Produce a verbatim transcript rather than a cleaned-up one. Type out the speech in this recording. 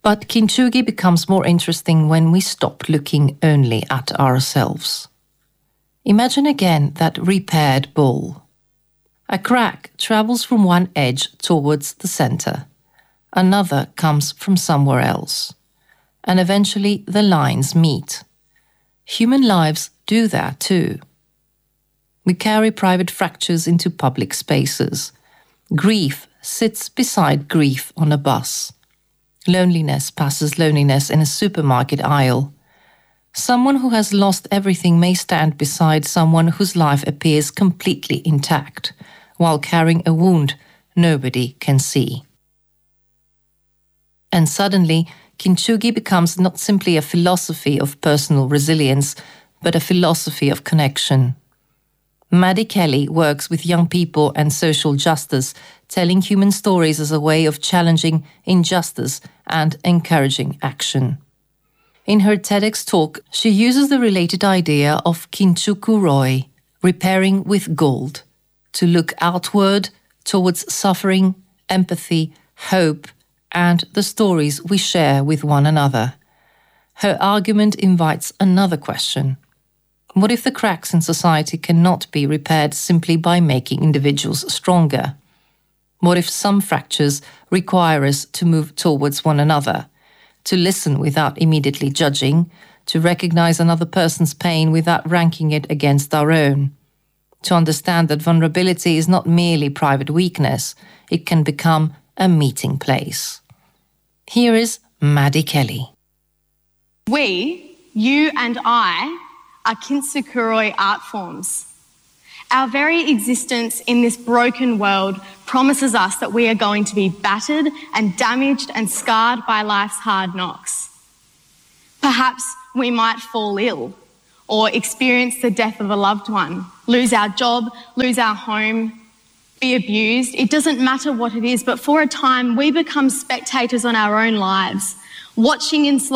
But kintsugi becomes more interesting when we stop looking only at ourselves. Imagine again that repaired bowl. A crack travels from one edge towards the center. Another comes from somewhere else. And eventually the lines meet. Human lives do that too. We carry private fractures into public spaces. Grief sits beside grief on a bus. Loneliness passes loneliness in a supermarket aisle. Someone who has lost everything may stand beside someone whose life appears completely intact, while carrying a wound nobody can see. And suddenly, kintsugi becomes not simply a philosophy of personal resilience, but a philosophy of connection. Maddie Kelly works with young people and social justice, telling human stories as a way of challenging injustice and encouraging action. In her TEDx talk, she uses the related idea of kintsuku roi, repairing with gold, to look outward towards suffering, empathy, hope, and the stories we share with one another. Her argument invites another question. What if the cracks in society cannot be repaired simply by making individuals stronger? What if some fractures require us to move towards one another, to listen without immediately judging, to recognize another person's pain without ranking it against our own, to understand that vulnerability is not merely private weakness, it can become a meeting place. Here is Maddie Kelly. We, you and I, are kintsuku roi art forms. Our very existence in this broken world promises us that we are going to be battered and damaged and scarred by life's hard knocks. Perhaps we might fall ill or experience the death of a loved one, lose our job, lose our home, be abused. It doesn't matter what it is, but for a time we become spectators on our own lives, watching in slow